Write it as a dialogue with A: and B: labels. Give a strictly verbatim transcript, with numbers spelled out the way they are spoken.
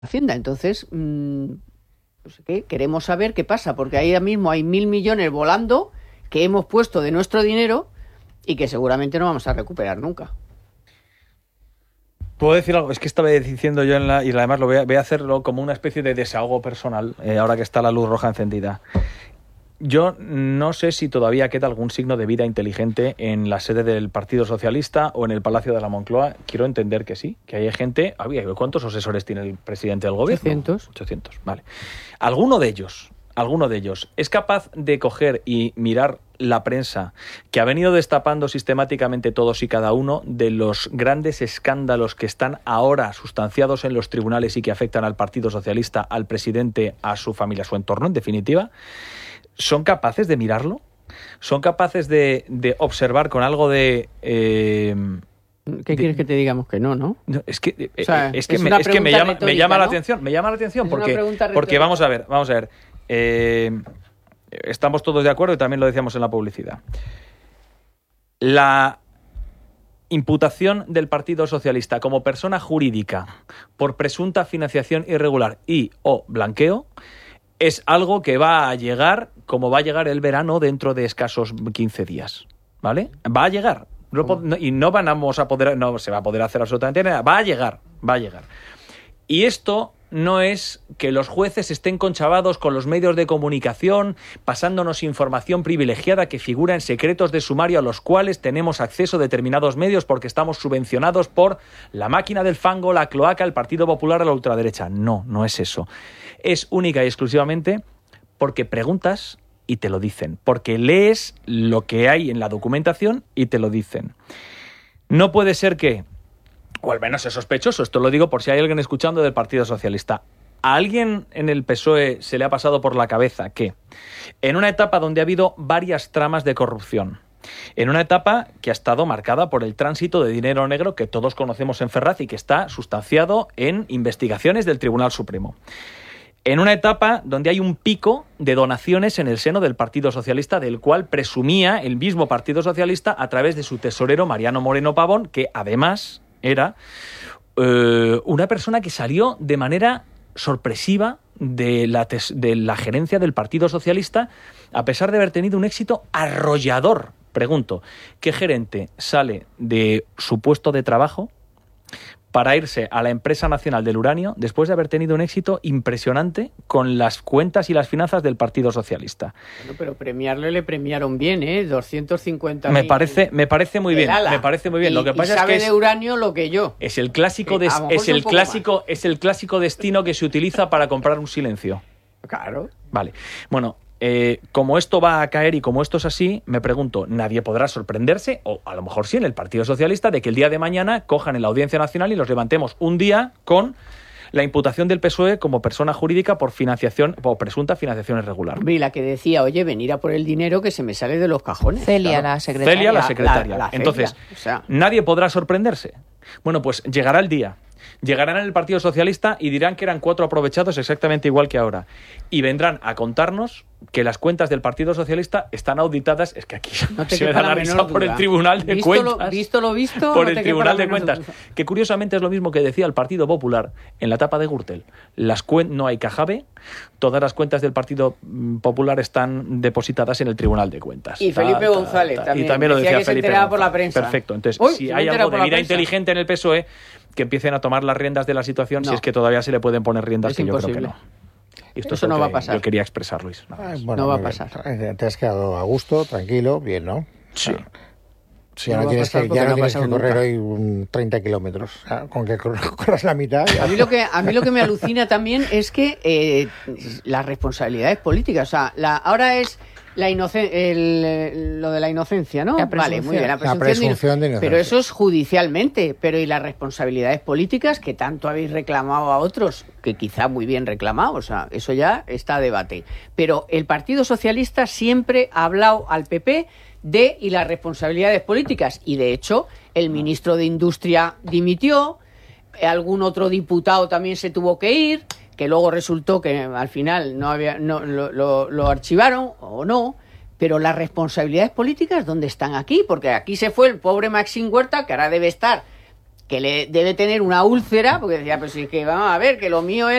A: Hacienda. Entonces, mmm, pues, ¿qué? Queremos saber qué pasa, porque ahí mismo hay mil millones volando que hemos puesto de nuestro dinero y que seguramente no vamos a recuperar nunca.
B: ¿Puedo decir algo? Es que estaba diciendo yo en la, y además lo voy a, voy a hacerlo como una especie de desahogo personal, eh, ahora que está la luz roja encendida. Yo no sé si todavía queda algún signo de vida inteligente en la sede del Partido Socialista o en el Palacio de la Moncloa. Quiero entender que sí, que hay gente... ¿Cuántos asesores tiene el presidente del gobierno?
A: ochocientos.
B: ochocientos, vale. ¿Alguno de ellos, alguno de ellos es capaz de coger y mirar la prensa que ha venido destapando sistemáticamente todos y cada uno de los grandes escándalos que están ahora sustanciados en los tribunales y que afectan al Partido Socialista, al presidente, a su familia, a su entorno, en definitiva? ¿Son capaces de mirarlo? ¿Son capaces de, de observar con algo de... Eh,
A: ¿Qué de, quieres que te digamos que no, no?
B: no es que,
A: o sea,
B: es que,
A: es
B: me, es que me llama, retórica, me llama ¿no? la atención, me llama la atención
A: es
B: porque, porque vamos a ver, vamos a ver. Eh, estamos todos de acuerdo y también lo decíamos en la publicidad. La imputación del Partido Socialista como persona jurídica por presunta financiación irregular y o blanqueo es algo que va a llegar como va a llegar el verano dentro de escasos quince días, ¿vale? Va a llegar. No, no, y no vamos a poder, no se va a poder hacer absolutamente nada. Va a llegar, va a llegar. Y esto no es que los jueces estén conchavados con los medios de comunicación, pasándonos información privilegiada que figura en secretos de sumario a los cuales tenemos acceso a determinados medios porque estamos subvencionados por la máquina del fango, la cloaca, el Partido Popular o la ultraderecha. No, no es eso. Es única y exclusivamente porque preguntas y te lo dicen, porque lees lo que hay en la documentación y te lo dicen. No puede ser que, o al menos es sospechoso, esto lo digo por si hay alguien escuchando del Partido Socialista, ¿a alguien en el P S O E se le ha pasado por la cabeza que en una etapa donde ha habido varias tramas de corrupción, en una etapa que ha estado marcada por el tránsito de dinero negro que todos conocemos en Ferraz y que está sustanciado en investigaciones del Tribunal Supremo, en una etapa donde hay un pico de donaciones en el seno del Partido Socialista, del cual presumía el mismo Partido Socialista a través de su tesorero Mariano Moreno Pavón, que además era eh, una persona que salió de manera sorpresiva de la, tes- de la gerencia del Partido Socialista, a pesar de haber tenido un éxito arrollador. Pregunto, ¿qué gerente sale de su puesto de trabajo para irse a la empresa nacional del uranio después de haber tenido un éxito impresionante con las cuentas y las finanzas del Partido Socialista?
A: Bueno, pero premiarle le premiaron bien, ¿eh? doscientos cincuenta
B: Me parece, me parece muy bien,
A: Ala.
B: me parece muy bien.
A: Y,
B: lo que pasa
A: y sabe
B: es que
A: de uranio lo que yo.
B: Es el clásico,
A: sí,
B: des, es el clásico, es el clásico destino que se utiliza para comprar un silencio.
A: Claro.
B: Vale. Bueno, eh, como esto va a caer y como esto es así, me pregunto, nadie podrá sorprenderse, o a lo mejor sí en el Partido Socialista, de que el día de mañana cojan en la Audiencia Nacional y los levantemos un día con la imputación del P S O E como persona jurídica por financiación, por presunta financiación irregular.
A: Y la que decía, oye, venir a por el dinero que se me sale de los cajones.
C: Celia,
A: claro.
C: la secretaria.
B: Celia, la secretaria.
A: La, la, la
B: Entonces,
A: o sea,
B: nadie podrá sorprenderse. Bueno, pues llegará el día. Llegarán en el Partido Socialista y dirán que eran cuatro aprovechados exactamente igual que ahora. Y vendrán a contarnos que las cuentas del Partido Socialista están auditadas. Es que aquí
A: no te
B: se me da la risa por el Tribunal de
A: ¿Visto
B: Cuentas.
A: Lo, visto lo visto.
B: Por
A: no
B: el
A: te
B: Tribunal de
A: duda.
B: Cuentas. Que curiosamente es lo mismo que decía el Partido Popular en la etapa de Gürtel. Las cuen- no hay caja B. Todas las cuentas del Partido Popular están depositadas en el Tribunal de Cuentas.
A: Y Felipe
B: ta, ta,
A: González
B: ta,
A: también.
B: Y también lo decía,
A: decía que
B: Felipe
A: se enteraba
B: González.
A: por la prensa.
B: Perfecto. Entonces,
A: Uy,
B: si
A: se
B: hay algo de vida
A: prensa.
B: inteligente en el P S O E, que empiecen a tomar las riendas de la situación,
A: no.
B: si es que todavía se le pueden poner riendas,
A: es
B: que
A: imposible.
B: yo creo que no. Y esto
A: Eso
B: es
A: no
B: que
A: va a pasar.
B: Yo quería expresar, Luis.
D: Ah, bueno,
A: no va a
D: bien.
A: pasar.
D: Te has quedado a gusto, tranquilo, bien, ¿no?
B: Sí.
D: Si
A: no
D: ya no tienes que, ya no
A: no
D: tienes que correr
A: nunca.
D: hoy un treinta kilómetros. O sea, con que corras la mitad. Ya.
A: A mí lo que a mí lo que me alucina también es que eh, las responsabilidades políticas, o sea, la, ahora es la inocen- el, lo de la inocencia, ¿no?
C: La
A: Vale, muy bien, la
D: La
A: presunción,
D: presunción de
A: de,
D: inocencia.
A: pero eso es judicialmente, pero y las responsabilidades políticas que tanto habéis reclamado a otros, que quizá muy bien reclamado, o sea, eso ya está a debate. Pero el Partido Socialista siempre ha hablado al P P de y las responsabilidades políticas, y de hecho el ministro de Industria dimitió, algún otro diputado también se tuvo que ir, que luego resultó que al final no había no lo, lo, lo archivaron o no, pero las responsabilidades políticas ¿dónde están aquí? Porque aquí se fue el pobre Maxim Huerta, que ahora debe estar que le debe tener una úlcera, porque decía, pues sí, que vamos a ver, que lo mío era